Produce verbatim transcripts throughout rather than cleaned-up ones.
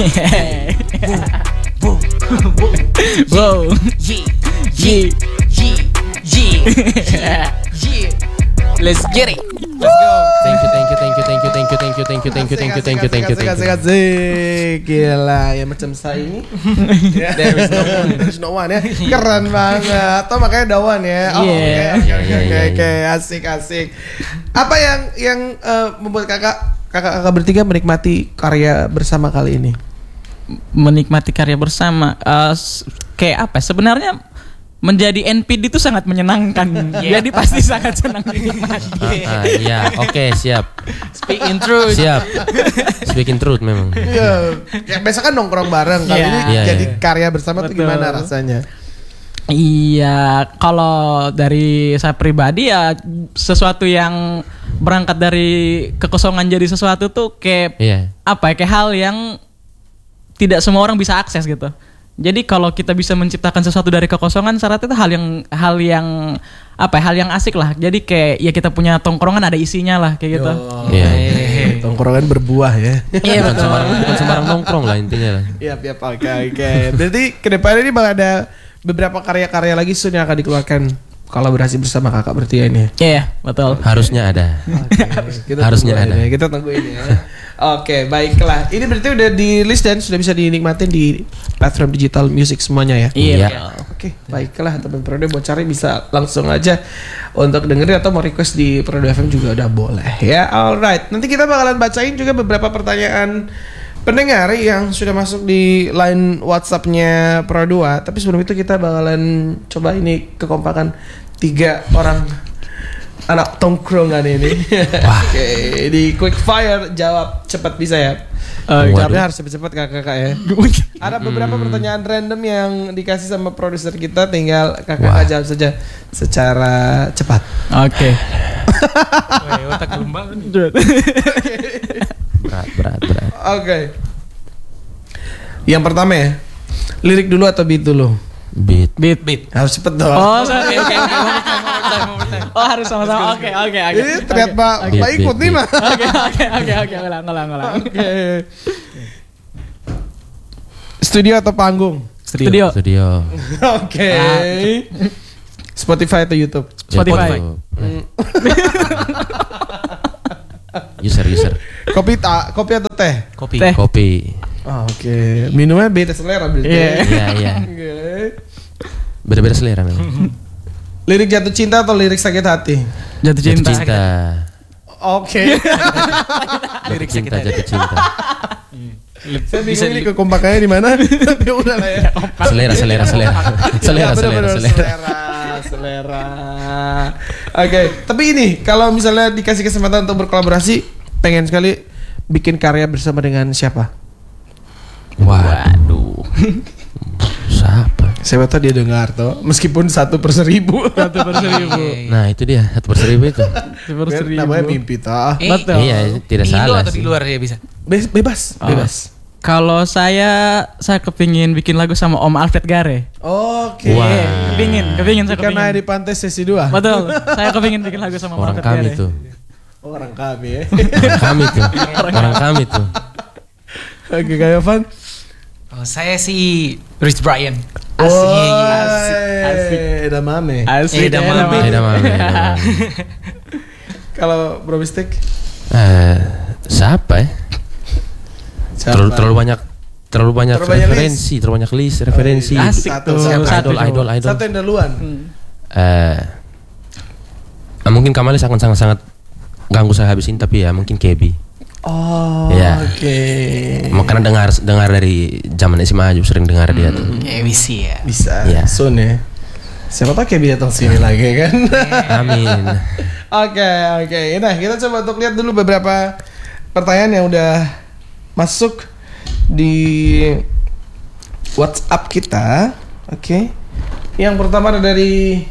Boom, boom, boom, Wow. yeah, yeah, yeah, yeah, yeah. Let's get it. Let's go. Thank you, thank you, thank you, thank you, thank you, thank you, thank you, thank you, thank you, thank you, thank you, thank Asik, you. asik, asik. Gila, ya macam saya ini. There is no one, there is no one ya. Keren banget. Atau makanya dawan ya. Oh, oke, Yeah. oke, Yeah, oke, yeah, oke, yeah, oke. Asik, asik. Apa yang yang eh, membuat kakak kakak-kakak bertiga menikmati karya bersama kali ini? Menikmati karya bersama. Uh, s- kayak apa? Sebenarnya menjadi N P D itu sangat menyenangkan. Jadi pasti sangat senang dinikmati. Ah, iya, oke, siap. Speak in truth. Siap. Speaking truth memang. Iya, ya biasa kan nongkrong bareng. Kali Iya. ini Iya, jadi iya. karya bersama tuh Betul. gimana rasanya? Iya, kalau dari saya pribadi ya sesuatu yang berangkat dari kekosongan jadi sesuatu tuh kayak Iya. apa ya, kayak hal yang tidak semua orang bisa akses gitu. Jadi kalau kita bisa menciptakan sesuatu dari kekosongan, syaratnya itu hal yang hal yang apa ya, hal yang asik lah. Jadi kayak ya kita punya tongkrongan ada isinya lah kayak gitu. Iya. Tongkrongan berbuah ya. Iya Bukan betul. sembarang, bukan sembarang nongkrong lah intinya lah. Iya, iya, oke, oke. Berarti ke depan ini bakal ada beberapa karya-karya lagi soon yang akan dikeluarkan kolaborasi bersama kakak bertiga ini. Iya betul. Harusnya ada. Kita Harusnya tungguin ada. ya, kita tungguin ya. Oke, baiklah. Ini berarti udah di list dan sudah bisa dinikmatin di platform digital music semuanya ya. Iya. Iya. Oke, baiklah teman Prode mau cari bisa langsung aja untuk dengerin atau mau request di Prode F M juga udah boleh ya. Alright, nanti kita bakalan bacain juga beberapa pertanyaan pendengar yang sudah masuk di line WhatsApp-nya Pro dua. Tapi sebelum itu kita bakalan coba ini kekompakan tiga orang anak tongkrongan ini. Oke, di quick fire jawab cepat bisa ya. Oh, Jawabnya harus cepat-cepat kakak-kakak ya. Ada beberapa pertanyaan random yang dikasih sama produser kita, tinggal kakak-kakak jawab saja secara cepat. Oke. Woi, otak lembang. Berat, berat, berat. Oke. Yang pertama ya, lirik dulu atau beat dulu? Beat. Beat beat. Harus cepet dong. Oh, sorry. Oke oke. Oh, harus sama-sama. Oke oke oke. Ini terlihat Pak Beat, Pak ikut beat, nih beat. mah. Oke oke oke oke. Ulang ulang ulang. Oke. Studio atau panggung? Studio. Studio. Oke. Spotify atau YouTube? Spotify. YouTube. User, user. Kopi tak? Kopi atau teh? Kopi. Teh. Kopi. Oh, Oke. Minumnya beda selera berarti. Iya. Iya, iya. Oke. Beda-beda selera memang. Lirik jatuh cinta atau lirik sakit hati? Jatuh Jatuh cinta. cinta. Oke. Jatuh cinta, jatuh cinta. Saya bingung ini kekompakannya di mana. Tapi udah lah ya. Selera, selera, selera. Selera, Ya, selera, bener-bener selera. selera, selera. Oke, tapi ini kalau misalnya dikasih kesempatan untuk berkolaborasi, pengen sekali bikin karya bersama dengan siapa? Waduh. Siapa? Siapa tahu dia dengar tuh, meskipun satu per seribu. Satu per seribu. Nah itu dia, satu per seribu itu. Satu per seribu. Namanya mimpi tak? Eh, Betul. Iya, tidak di Indo salah atau di sih. luar ya bisa. Be- bebas, Oh. bebas. Kalau saya saya kepingin bikin lagu sama Om Alfred Gare. Oke. Wah. Kepingin, kepingin saya Karena kepingin. di pantai sesi dua. Betul. Saya kepingin bikin lagu sama Om Orang Alfred kami Gare. tuh. Orang kami ya. Orang kami tuh. Orang kami tuh. Oke, kayak Van. Oh, saya si Rich Brian. Asik. Asik. Asik. Ada mame. Asik. Eda Eda Mame. Mame. Beda mami. Kalau Bro Mistik? Eh, siapa ya? Terlalu, terlalu banyak terlalu banyak Terlalu banyak referensi, terlalu banyak list referensi. Asik Satu, tuh. satu, Satu idol, coba. idol, idol. Satu yang duluan. Eh, eh, mungkin Kamalis akan sangat-sangat ganggu saya habis ini, tapi ya mungkin Kebi. Oh, Iya. oke. Makanya dengar dengar dari zaman S M A juga sering dengar dia tuh. Ya bisa ya. Bisa. Iya. Soon ya. Siapa tahu kayak datang sini lagi kan. Amin. Oke, oke. Nah, kita coba untuk lihat dulu beberapa pertanyaan yang udah masuk di WhatsApp kita. Oke. Yang pertama ada dari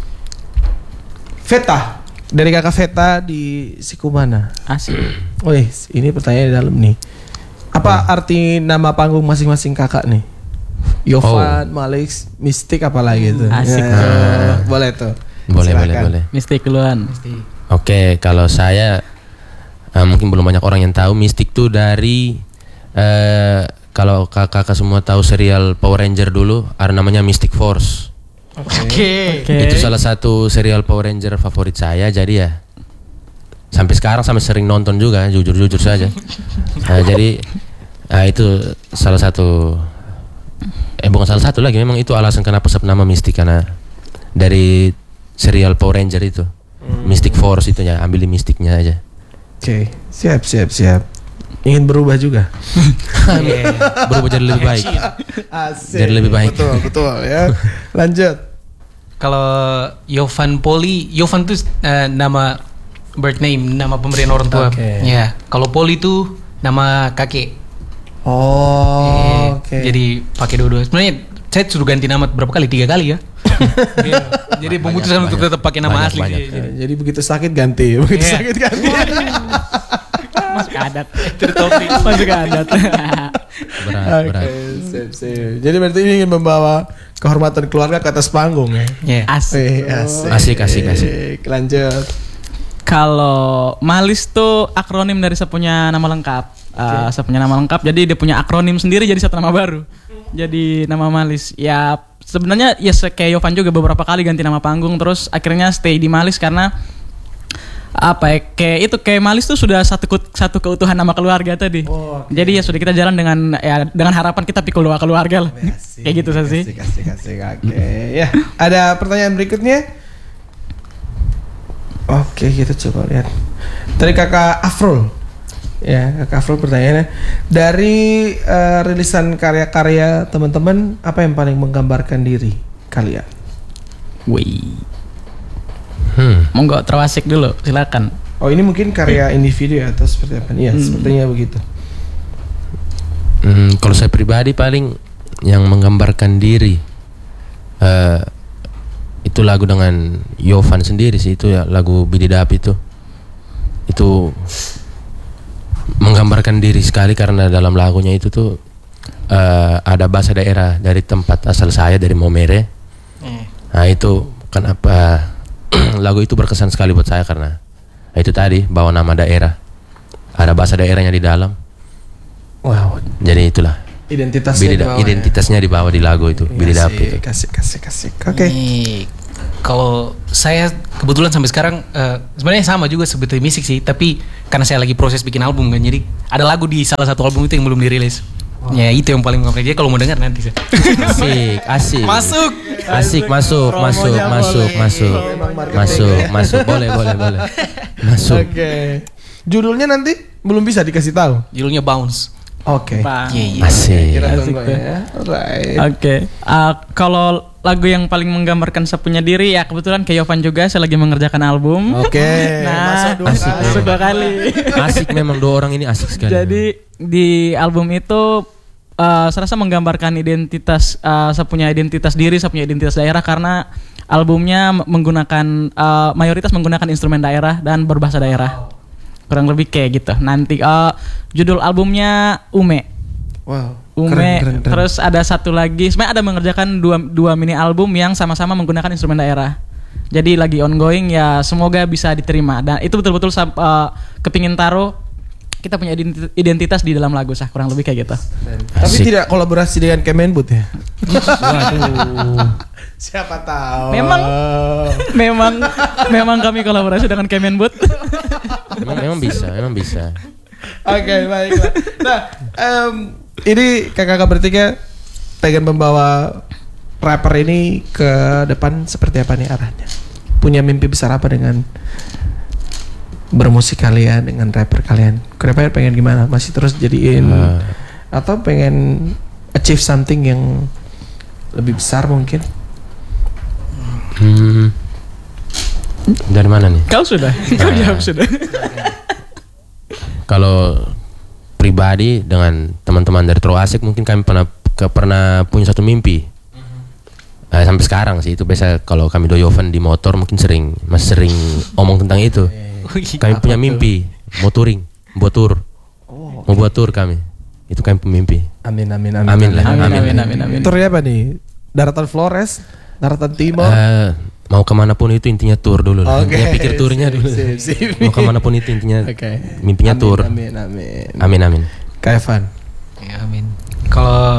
Veta. Dari kakak Veta di Sikumana. Asik. Wih, ini pertanyaan di dalam nih. Apa arti nama panggung masing-masing kakak nih? Yovan, Malik, Mistik apalagi itu. Asik Ya, tuh. boleh tuh. Boleh, Silakan. boleh, boleh. Mistik duluan. Oke, kalau saya eh, mungkin belum banyak orang yang tahu Mistik tuh dari eh, kalau kakak-kakak semua tahu serial Power Ranger dulu, ada namanya Mystic Force. Oke. Oke. Itu salah satu serial Power Ranger favorit saya, jadi ya sampai sekarang sampai sering nonton juga, jujur-jujur saja. Nah, jadi nah, itu salah satu, eh bukan salah satu lagi, memang itu alasan kenapa sebut nama Mystic, karena dari serial Power Ranger itu. Mystic Force itu ya, ambil mistiknya aja. Oke, siap siap siap. Ingin berubah juga. Berubah jadi lebih baik. Asik. Jadi lebih baik. Betul betul ya. Lanjut. Kalau Yovan Poli, Yovan tuh eh, nama birth name, nama pemberian orang tua. Oke. Ya, kalau Poli tuh nama kakek. Oh, Eh, oke. Jadi pakai dua-dua. Sebenarnya saya sudah ganti nama berapa kali? Tiga kali ya. Iya. Jadi memutuskan untuk tetap pakai nama banyak, asli. banyak. sih. Jadi, Eh, Jadi begitu sakit ganti, begitu Iya. sakit ganti. Masuk adat. Masuk adat. Berat, Oke, berat. sip, sip. Jadi berarti ini ingin membawa kehormatan keluarga ke atas panggung ya. ya. Asik. Eh, asik. Asik, asik, asik. Lanjut. Kalau Malis tuh akronim dari sepunya nama lengkap. Uh, sepunya nama lengkap, jadi dia punya akronim sendiri jadi satu nama baru. Jadi nama Malis. Ya sebenarnya ya se- kayak Yovan juga beberapa kali ganti nama panggung, terus akhirnya stay di Malis karena apa ya, kayak itu kayak Malis tuh sudah satu kut- satu keutuhan nama keluarga tadi. Oh, oke. Jadi ya sudah kita jalan dengan ya dengan harapan kita pikul dua keluarga lah. Asik, Kayak gitu sih. Asik, asik, asik. Oke, ya. Ada pertanyaan berikutnya? Oke, kita coba lihat. Dari kakak Afrul. Ya, kakak Afrul pertanyaannya. Dari eh, rilisan karya-karya teman-teman, apa yang paling menggambarkan diri kalian? Wih. Hmm. Monggo terwasik dulu, silakan. Oh, ini mungkin karya individu ya atau seperti apa? Iya, sepertinya begitu. Hmm, kalau saya pribadi paling yang menggambarkan diri eh itu lagu dengan Yovan sendiri sih, itu ya lagu Bididap itu. Itu menggambarkan diri sekali karena dalam lagunya itu tuh eh, ada bahasa daerah dari tempat asal saya, dari Momere. Eh. Nah itu kan apa lagu itu berkesan sekali buat saya karena itu tadi bawa nama daerah, ada bahasa daerahnya di dalam. Wow, Jadi itulah identitasnya Bidida- dibawa ya. identitasnya dibawa di lagu itu, Bididap itu. Kasih, kasih, kasih. Oke. Nih, kalau saya kebetulan sampai sekarang eh, sebenarnya sama juga seperti musik sih, tapi karena saya lagi proses bikin album kan, jadi ada lagu di salah satu album itu yang belum dirilis. Ya itu yang paling menggambarkan. Jadi kalau mau dengar nanti saya. Asik, asik. Masuk. Asik, masuk, masuk, Promonya masuk, boleh. masuk, Memang marketing masuk, ya. masuk, boleh, boleh, boleh, masuk. Oke. Judulnya nanti belum bisa dikasih tahu. Judulnya Bounce. Oke. Pak. Iya iya. Asik. Kita Asik tunggu tuh. ya. Alright. Oke, uh, kalau lagu yang paling menggambarkan sepunya diri ya kebetulan kayak Yovan juga, saya lagi mengerjakan album. Oke. Nah, Masuk dua asik. kali. masuk dua kali. Asik memang, dua orang ini asik sekali. Jadi di album itu uh, saya rasa menggambarkan identitas, uh, saya punya identitas diri, saya punya identitas daerah karena albumnya menggunakan uh, mayoritas menggunakan instrumen daerah dan berbahasa daerah. Kurang lebih kayak gitu. Nanti uh, judul albumnya Ume. Wow. Ume, Keren, keren, keren. terus ada satu lagi, sebenarnya ada mengerjakan dua, dua mini album yang sama-sama menggunakan instrumen daerah. Jadi lagi ongoing ya, semoga bisa diterima. Dan itu betul-betul uh, kepingin taruh kita punya identi- identitas di dalam lagu, sah kurang lebih kayak gitu. Tapi Asik. tidak kolaborasi dengan Kemenbud ya? Siapa tahu. Memang, memang, memang kami kolaborasi dengan Kemenbud. memang, memang bisa, memang bisa. Oke, baiklah. Nah, em, ini kakak-kakak bertiga pengen membawa rapper ini ke depan seperti apa nih arahnya? Punya mimpi besar apa dengan bermusik kalian, dengan rapper kalian? Kedepannya pengen gimana? Masih terus jadiin Uh, atau pengen achieve something yang lebih besar mungkin? hmm, dari mana nih? Kau sudah, kau jawab sudah. Kalau pribadi dengan teman-teman dari Tro Asik mungkin kami pernah ke, pernah punya satu mimpi. Eh, sampai sekarang sih itu biasa kalau kami doyovan di motor mungkin sering masih sering omong tentang itu. Kami punya mimpi mau touring, buat tour. Mau buat tour kami. Itu kami pemimpi. Amin amin amin. Amin lah, Amin, amin. amin, amin, amin. Turnya apa nih? Daratan Flores, Daratan Timur. Eh, mau kemanapun itu intinya tour dulu lah. Oke, Intinya pikir tournya sip, dulu. sip, sip. Mau kemanapun itu intinya Oke. mimpinya Amin, tour. Amin amin. Amin amin. Kak Evan. Ya, amin. Kalau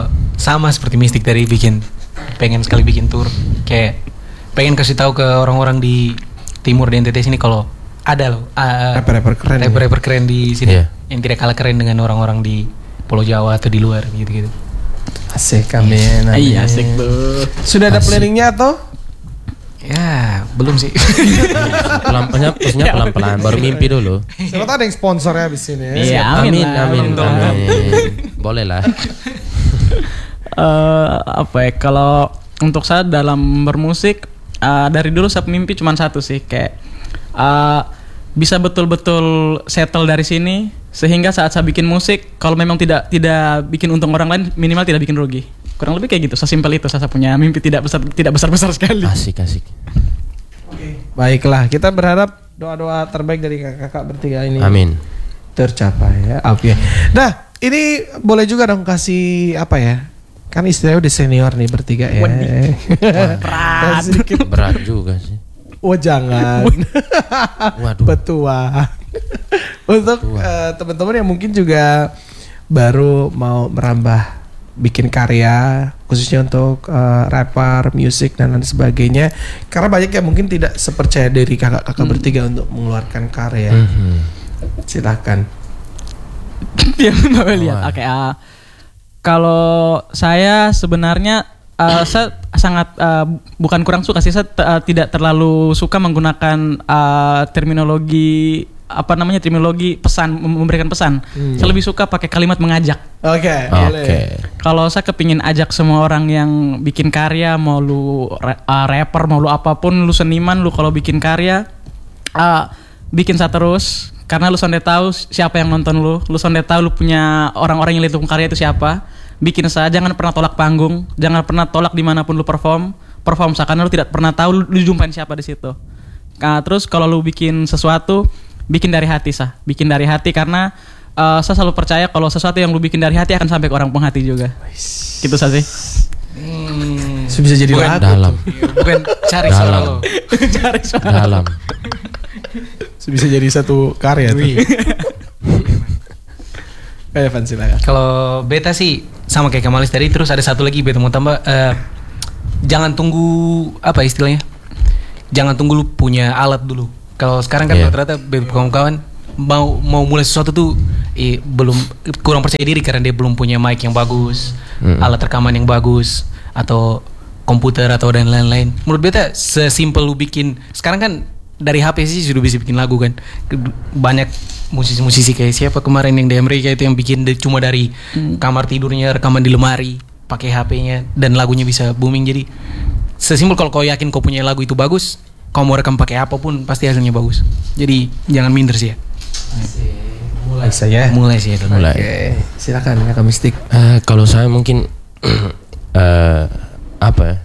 sama seperti Mistik tadi bikin pengen sekali bikin tour, kayak pengen kasih tahu ke orang-orang di timur di N T T sini kalau ada loh uh, Rapper-rapper keren. ya? rapper-rapper keren di sini Iya. yang tidak kalah keren dengan orang-orang di Pulau Jawa atau di luar gitu-gitu. Asik, amin. amin. Iya asik tuh. Sudah ada Asik. planningnya atau? Ya belum sih. Pelan-pelan, maksudnya pelan-pelan, baru mimpi dulu. Siapa tahu ada yang sponsornya abis ini ya. Iya, amin Amin, lah. amin, Tolong, amin. Boleh lah. Eh, apa ya, kalau untuk saya dalam bermusik eh, dari dulu saya mimpi cuma satu sih, kayak eh, bisa betul-betul settle dari sini sehingga saat saya bikin musik kalau memang tidak tidak bikin untung orang lain, minimal tidak bikin rugi. Kurang lebih kayak gitu, sesimpel itu saya punya mimpi, tidak besar tidak besar-besar sekali. Asik, asik. Baiklah, kita berharap doa-doa terbaik dari kakak-kakak bertiga ini Amin. tercapai ya. Oke. Nah, ini boleh juga dong kasih apa ya? Kan istilahnya udah senior nih bertiga ya. Berat. Sedikit. Berat juga sih. Oh jangan. Waduh. Petua. Untuk eh, teman-teman yang mungkin juga baru mau merambah bikin karya, khususnya untuk eh, rapper, musik dan lain sebagainya. Karena banyak yang mungkin tidak sepercaya diri kakak-kakak bertiga untuk mengeluarkan karya. Mhm. Silakan. Dia mau lihat. Wah. Oke, ah, kalau saya sebenarnya ah, saya sangat ah, bukan kurang suka sih, saya t- ah, tidak terlalu suka menggunakan ah, terminologi apa namanya terminologi pesan mem- memberikan pesan. Saya lebih suka pakai kalimat mengajak. Oke, Oke. boleh. Kalau saya kepingin ajak semua orang yang bikin karya, mau lu ra- ah, rapper, mau lu apapun, lu seniman, lu kalau bikin karya, ah, bikin saya terus. Karena lu sonde tahu siapa yang nonton lu, lu sonde tahu lu punya orang-orang yang lihat lu karya itu siapa. Bikin saya, jangan pernah tolak panggung, jangan pernah tolak dimanapun lu perform, perform saya, karena lu tidak pernah tahu lu, lu jumpain siapa di situ. Nah, terus kalau lu bikin sesuatu, bikin dari hati sah, bikin dari hati karena uh, saya selalu percaya kalau sesuatu yang lu bikin dari hati akan sampai ke orang penghati juga. Gitu sah sih. Hmm, Itu bisa jadi bukan, lagu. Dalam. bukan cari Dalam. suara lo. Cari suara. Dalam. Itu bisa jadi satu karya tuh. Wih. Eh, Van silakan. Kalau beta sih sama kayak Kamalis tadi, terus ada satu lagi beta mau tambah, eh, jangan tunggu apa istilahnya, jangan tunggu lu punya alat dulu. Kalau sekarang kan Iya. rata-rata beta kawan-kawan mau mau mulai sesuatu tuh eh, belum kurang percaya diri karena dia belum punya mic yang bagus, Mm-mm. alat rekaman yang bagus atau komputer atau dan lain-lain. Menurut beta sesimpel lu bikin sekarang kan dari H P sih sudah bisa bikin lagu kan. Banyak musisi-musisi kayak siapa kemarin yang di Amerika itu yang bikin de- cuma dari kamar tidurnya rekaman di lemari pakai H P-nya dan lagunya bisa booming. Jadi sesimpel kalau kau yakin kau punya lagu itu bagus, kau mau rekam pakai apapun pasti hasilnya bagus. Jadi jangan minder sih ya. Mulai saya. Mulai sih itu. Mulai. Oke, silakan kakak Mistik. Eh, kalau saya mungkin eh, apa ya?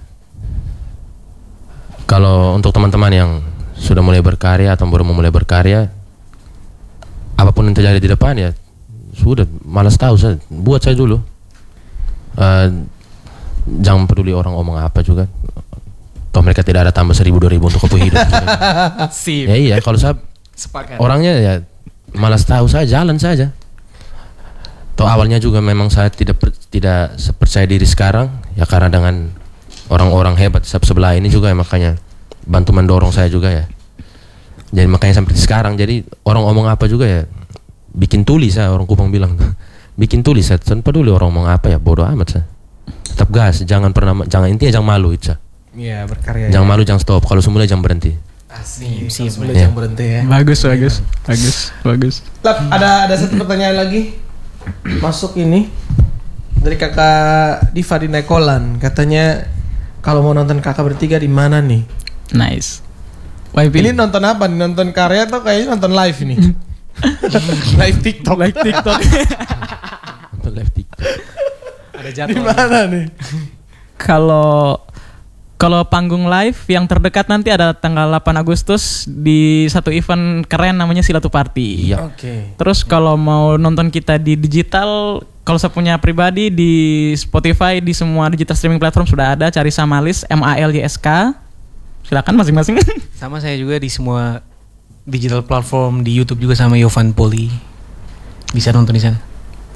Kalau untuk teman-teman yang sudah mulai berkarya atau baru mau mulai berkarya, apapun yang terjadi di depan ya sudah, malas tahu saya, buat saya dulu. Eh, jangan peduli orang ngomong apa juga. Toh mereka tidak ada tambah seribu dua ribu untuk kepu hidup. Sip. Ya iya, kalau saya Sepakat. orangnya ya malas tahu, saya jalan saja. Toh awalnya juga memang saya tidak per- tidak percaya diri sekarang ya, karena dengan orang-orang hebat sab- sebelah ini juga ya, makanya bantu mendorong saya juga ya. Jadi makanya sampai sekarang, jadi orang ngomong apa juga ya bikin tulis saya, orang Kupang bilang bikin tulis saya, tanpa peduli orang ngomong apa ya, bodoh amat saya. Tetap gas, jangan pernah, jangan, intinya jangan malu itu. Iya, berkarya. Jangan malu, jangan stop. Kalau semula jangan berhenti. Asik. Sip, Sebelum Iya. jangan berhenti ya. Bagus, bagus, bagus, bagus. Lap, ada ada satu pertanyaan lagi masuk ini dari kakak Diva di Nekolan, katanya kalau mau nonton kakak bertiga di mana nih? Nice. Why Ini nonton apa nih? Nonton karya atau kayaknya nonton live ini? Live TikTok. Like TikTok. Untuk live TikTok. Ada Di jadwal. mana nih? Kalau kalau panggung live yang terdekat nanti ada tanggal delapan Agustus di satu event keren namanya Silatu Party. Iya. Oke. Terus kalau mau nonton kita di digital, kalau saya punya pribadi di Spotify, di semua digital streaming platform sudah ada, cari Samalis, M A L Y S K. Silakan masing-masing. Sama saya juga di semua digital platform, di YouTube juga sama Yovan Poli. Bisa nonton di sana.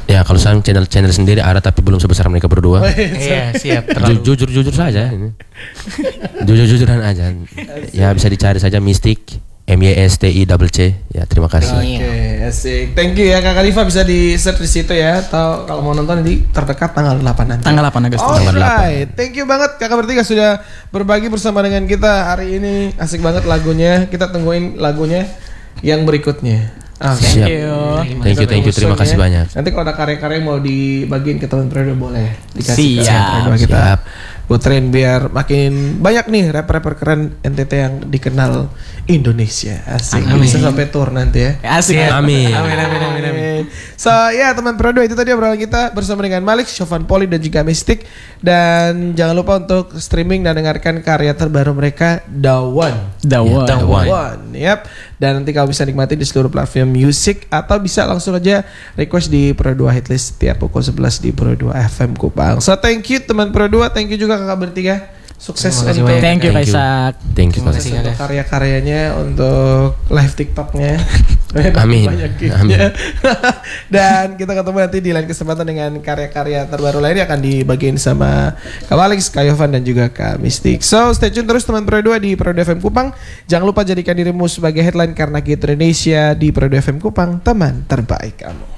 Ya kalau saya channel channel sendiri ada tapi belum sebesar mereka berdua. Iya, siap. Ju- Terlalu. jujur jujur saja ini. Jujur jujuran aja. Ya bisa dicari saja Mystic M Y S T I double C. Ya terima kasih. Oke, asik. Thank you ya Kak Khalifa, bisa di search di situ ya. Atau kalau mau nonton di terdekat tanggal delapan nanti. Tanggal delapan Agustus. Tanggal Alright, thank you banget kakak bertiga sudah berbagi bersama dengan kita hari ini. Asik banget lagunya. Kita tungguin lagunya yang berikutnya. Oke. Siap. you. Thank you, thank you. Terima kasih banyak. Nanti kalau ada karya-karya yang mau dibagiin ke teman periode boleh dikasih ke Siap. periode kita. Siap. Puterin biar makin banyak nih rapper-rapper keren N T T yang dikenal Indonesia. Asik. Amin. Bisa sampai tour nanti ya. Asik. Amin. Amin, amin, amin, amin. So ya teman Prodo, itu tadi obrolan kita bersama dengan Malik, Shovan Poli dan juga Mystic. Dan jangan lupa untuk streaming dan dengarkan karya terbaru mereka The One. The One. The One. One. Yap. Dan nanti kamu bisa nikmati di seluruh platform music atau bisa langsung aja request di Pro dua Hitlist tiap pukul sebelas di Pro dua F M Kupang. So thank you teman Pro dua, thank you juga kakak bertiga. Sukses Terima kasih untuk banyak. Thank you Thank you. Kaisak. Thank you. Terima Kak. kasih. untuk karya-karyanya, untuk live TikToknya. Amin. Banyak Amin. giftnya. Dan kita ketemu nanti di lain kesempatan dengan karya-karya terbaru lainnya akan dibagiin sama Kak Alex, Kak Yovan dan juga Kak Mystic. So stay tune terus teman Pro dua di Pro dua F M Kupang. Jangan lupa jadikan dirimu sebagai headline karena Gitu Indonesia di Pro dua F M Kupang, teman terbaik kamu.